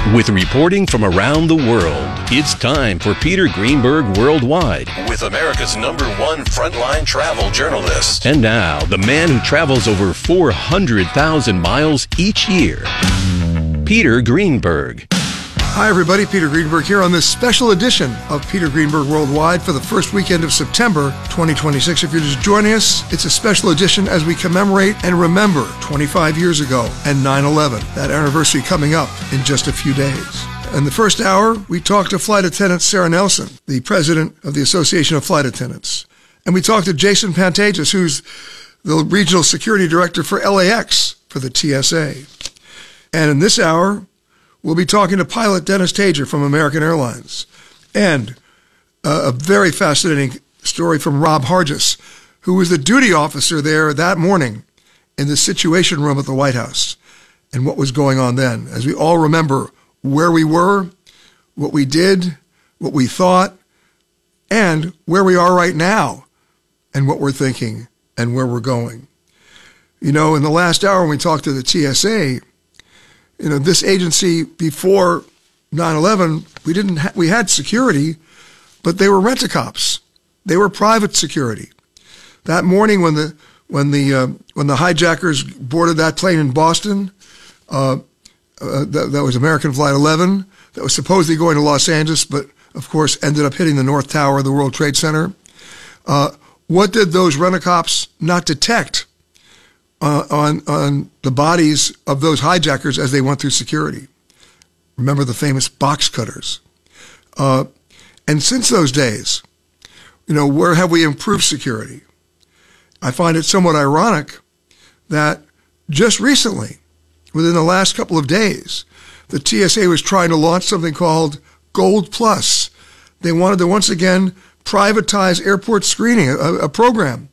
With reporting from around the world, it's time for Peter Greenberg Worldwide with America's #1 frontline travel journalist. And now, the man who travels over 400,000 miles each year, Peter Greenberg. Hi everybody, Peter Greenberg here on this special edition of Peter Greenberg Worldwide for the first weekend of September 2026. If you're just joining us, it's a special edition as we commemorate and remember 25 years ago and 9/11, that anniversary coming up in just a few days. In the first hour, we talked to Flight Attendant Sarah Nelson, the president of the Association of Flight Attendants. And we talked to Jason Pantages, who's the regional security director for LAX for the TSA. And in this hour, we'll be talking to pilot Dennis Tager from American Airlines, and a very fascinating story from Rob Hargis, who was the duty officer there that morning in the Situation Room at the White House, and what was going on then, as we all remember where we were, what we did, what we thought, and where we are right now, and what we're thinking, and where we're going. You know, in the last hour when we talked to the TSA, you know, this agency before 9/11, we had security, but they were rent-a-cops. They were private security. That morning when the hijackers boarded that plane in Boston, that was American Flight 11, that was supposedly going to Los Angeles, but of course ended up hitting the North Tower of the World Trade Center. What did those rent-a-cops not detect on the bodies of those hijackers as they went through security? Remember the famous box cutters. And since those days, you know, where have we improved security? I find it somewhat ironic that just recently, within the last couple of days, the TSA was trying to launch something called Gold Plus. They wanted to once again privatize airport screening, a program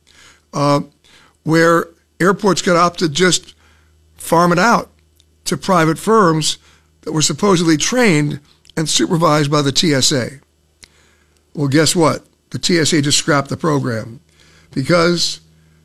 where airports could opt to just farm it out to private firms that were supposedly trained and supervised by the TSA. Well, guess what? The TSA just scrapped the program because,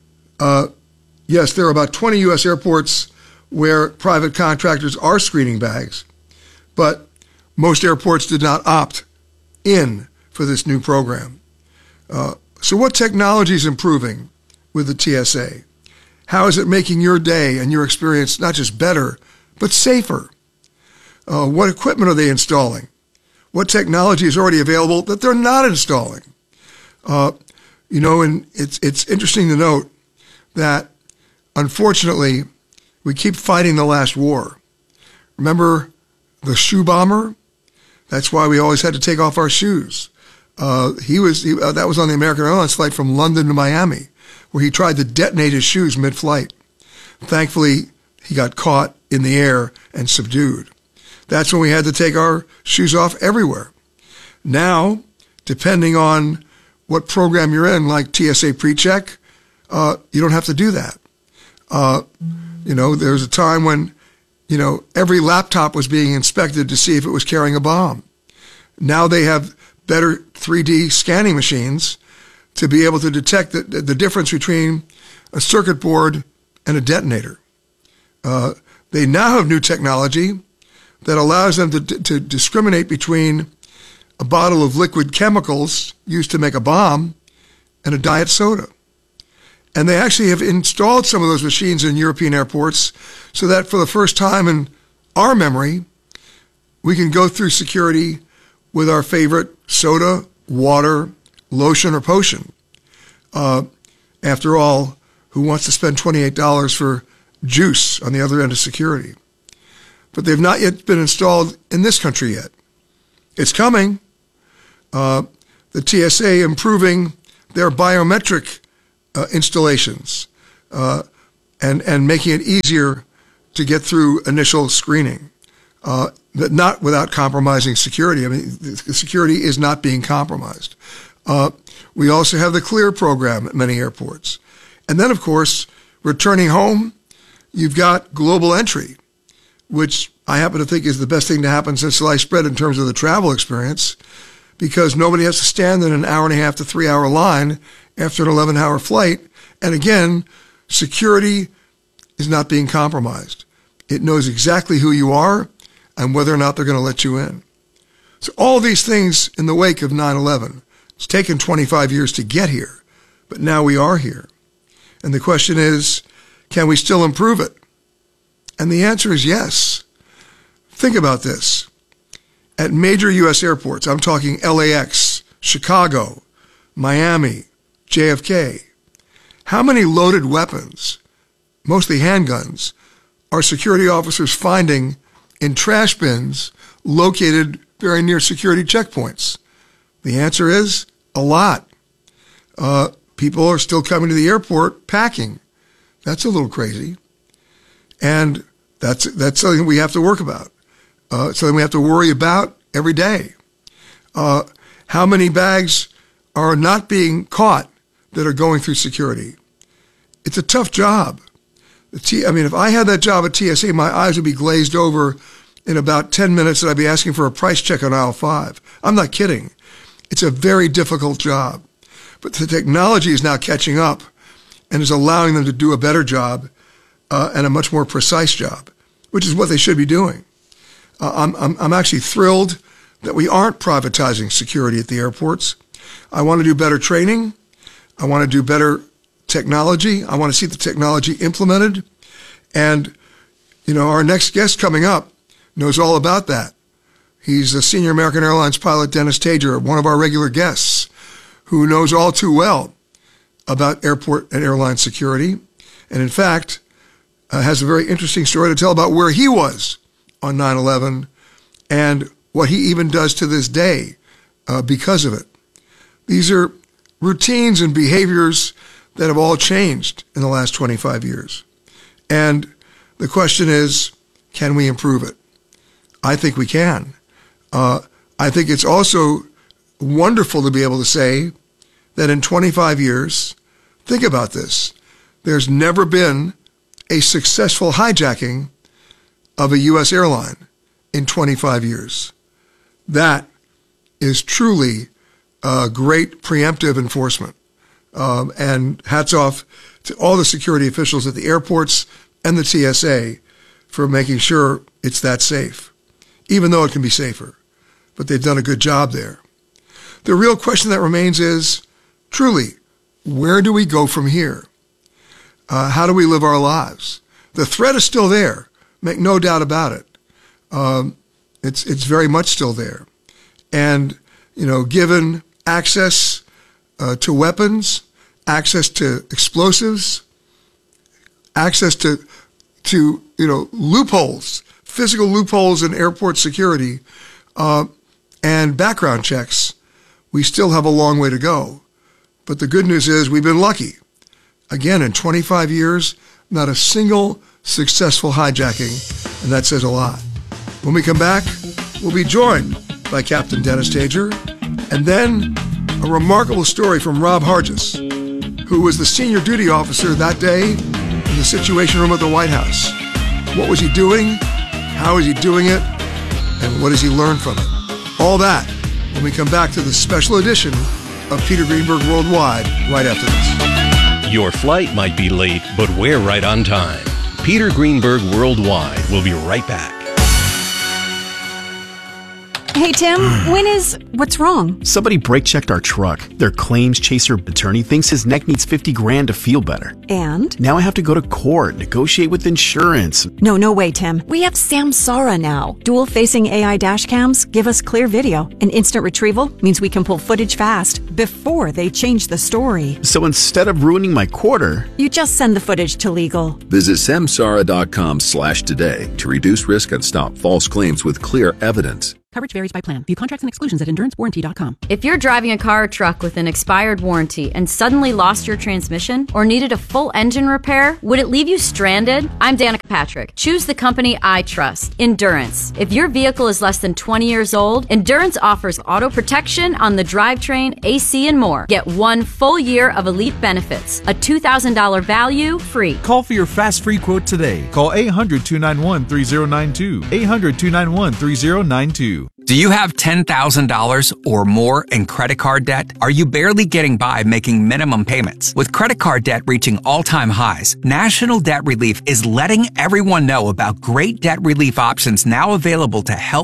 yes, there are about 20 U.S. airports where private contractors are screening bags, but most airports did not opt in for this new program. So what technology is improving with the TSA? How is it making your day and your experience not just better, but safer? What equipment are they installing? What technology is already available that they're not installing? You know, and it's interesting to note that, unfortunately, we keep fighting the last war. Remember the shoe bomber? That's why we always had to take off our shoes. That was on the American Airlines flight from London to Miami, where he tried to detonate his shoes mid-flight. Thankfully, he got caught in the air and subdued. That's when we had to take our shoes off everywhere. Now, depending on what program you're in, like TSA PreCheck, you don't have to do that. You know, there was a time when, you know, every laptop was being inspected to see if it was carrying a bomb. Now they have better 3D scanning machines to be able to detect the difference between a circuit board and a detonator. They now have new technology that allows them to discriminate between a bottle of liquid chemicals used to make a bomb and a diet soda. And they actually have installed some of those machines in European airports so that for the first time in our memory, we can go through security with our favorite soda, water, lotion, or potion. After all, who wants to spend $28 for juice on the other end of security? But they've not yet been installed in this country yet. It's coming. The TSA improving their biometric installations and making it easier to get through initial screening, not without compromising security. I mean, the security is not being compromised. We also have the CLEAR program at many airports. And then, of course, returning home, you've got global entry, which I happen to think is the best thing to happen since sliced bread in terms of the travel experience, because nobody has to stand in an 1.5 to 3 hour line after an 11-hour flight. And again, security is not being compromised. It knows exactly who you are and whether or not they're going to let you in. So all these things in the wake of 9/11. It's taken 25 years to get here, but now we are here. And the question is, can we still improve it? And the answer is yes. Think about this. At major U.S. airports, I'm talking LAX, Chicago, Miami, JFK, how many loaded weapons, mostly handguns, are security officers finding in trash bins located very near security checkpoints? The answer is a lot. People are still coming to the airport packing. That's a little crazy. And that's something we have to work about. Something we have to worry about every day. How many bags are not being caught that are going through security? It's a tough job. If I had that job at TSA, my eyes would be glazed over in about 10 minutes and I'd be asking for a price check on aisle 5. I'm not kidding. It's a very difficult job. But the technology is now catching up and is allowing them to do a better job and a much more precise job, which is what they should be doing. I'm actually thrilled that we aren't privatizing security at the airports. I want to do better training. I want to do better technology. I want to see the technology implemented. And, our next guest coming up knows all about that. He's a senior American Airlines pilot, Dennis Tager, one of our regular guests, who knows all too well about airport and airline security. And in fact, has a very interesting story to tell about where he was on 9/11 and what he even does to this day because of it. These are routines and behaviors that have all changed in the last 25 years. And the question is, can we improve it? I think we can. I think it's also wonderful to be able to say that in 25 years, think about this, there's never been a successful hijacking of a U.S. airline in 25 years. That is truly great preemptive enforcement. And hats off to all the security officials at the airports and the TSA for making sure it's that safe, even though it can be safer. But they've done a good job there. The real question that remains is, truly, where do we go from here? How do we live our lives? The threat is still there. Make no doubt about it. It's very much still there. And, given access to weapons, access to explosives, access to loopholes, physical loopholes in airport security, and background checks, we still have a long way to go. But the good news is we've been lucky. Again, in 25 years, not a single successful hijacking, and that says a lot. When we come back, we'll be joined by Captain Dennis Tager, and then a remarkable story from Rob Hargis, who was the senior duty officer that day in the Situation Room at the White House. What was he doing? How is he doing it? And what has he learned from it? All that when we come back to the special edition of Peter Greenberg Worldwide right after this. Your flight might be late, but we're right on time. Peter Greenberg Worldwide will be right back. Hey, Tim, what's wrong? Somebody brake checked our truck. Their claims chaser attorney thinks his neck needs $50,000 to feel better. And? Now I have to go to court, negotiate with insurance. No way, Tim. We have Samsara now. Dual-facing AI dash cams give us clear video. And instant retrieval means we can pull footage fast before they change the story. So instead of ruining my quarter, you just send the footage to legal. Visit samsara.com/today to reduce risk and stop false claims with clear evidence. Coverage varies by plan. View contracts and exclusions at endurancewarranty.com. If you're driving a car or truck with an expired warranty and suddenly lost your transmission or needed a full engine repair, would it leave you stranded? I'm Danica Patrick. Choose the company I trust, Endurance. If your vehicle is less than 20 years old, Endurance offers auto protection on the drivetrain, AC, and more. Get 1 full year of elite benefits, a $2,000 value free. Call for your fast free quote today. Call 800-291-3092. 800-291-3092. Do you have $10,000 or more in credit card debt? Are you barely getting by making minimum payments? With credit card debt reaching all-time highs, National Debt Relief is letting everyone know about great debt relief options now available to help